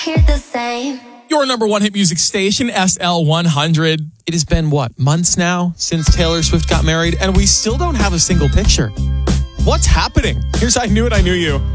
hear the same. Your number one hit music station, SL100. It has been, months now since Taylor Swift got married, and we still don't have a single picture. What's happening? Here's I Knew It, I Knew You.